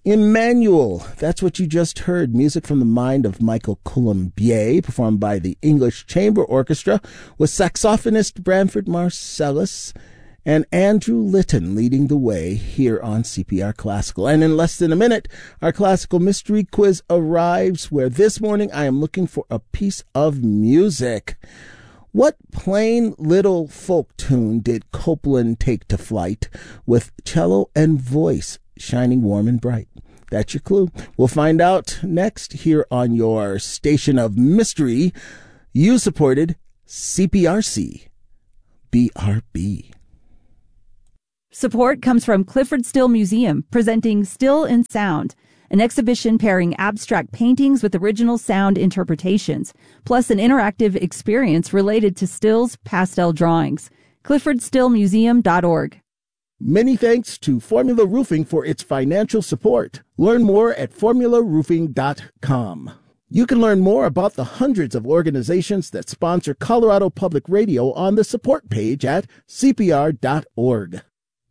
Emmanuel, that's what you just heard. Music from the mind of Michael Colombier, performed by the English Chamber Orchestra, with saxophonist Branford Marsalis and Andrew Litton leading the way here on CPR Classical. And in less than a minute, our classical mystery quiz arrives, where this morning I am looking for a piece of music. What plain little folk tune did Copland take to flight with cello and voice shining warm and bright? That's your clue. We'll find out next here on your station of mystery. You supported CPRC BRB. Support comes from Clifford Still Museum, presenting Still in Sound, an exhibition pairing abstract paintings with original sound interpretations, plus an interactive experience related to Still's pastel drawings. CliffordStillMuseum.org. Many thanks to Formula Roofing for its financial support. Learn more at formularoofing.com. You can learn more about the hundreds of organizations that sponsor Colorado Public Radio on the support page at cpr.org.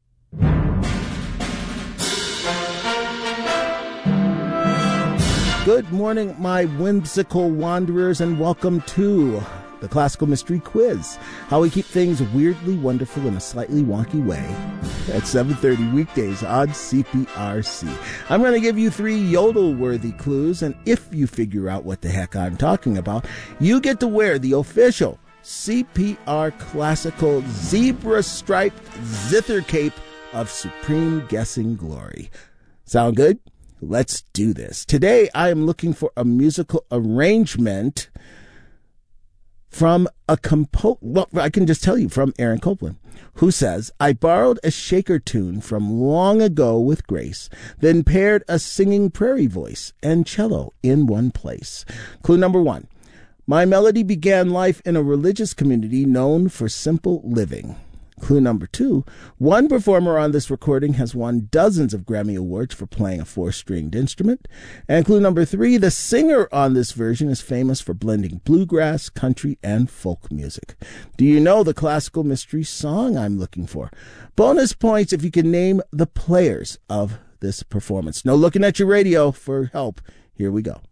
Good morning, my whimsical wanderers, and welcome to the Classical Mystery Quiz, how we keep things weirdly wonderful in a slightly wonky way at 7:30 weekdays on CPRC. I'm going to give you 3 yodel-worthy clues, and if you figure out what the heck I'm talking about, you get to wear the official CPR Classical zebra-striped zither cape of supreme guessing glory. Sound good? Let's do this. Today, I am looking for a musical arrangement from I can just tell you, from Aaron Copland, who says, I borrowed a shaker tune from long ago with grace, then paired a singing prairie voice and cello in one place. Clue number 1. My melody began life in a religious community known for simple living. Clue number 2, one performer on this recording has won dozens of Grammy Awards for playing a 4-stringed instrument. And clue number 3, the singer on this version is famous for blending bluegrass, country, and folk music. Do you know the classical mystery song I'm looking for? Bonus points if you can name the players of this performance. No looking at your radio for help. Here we go.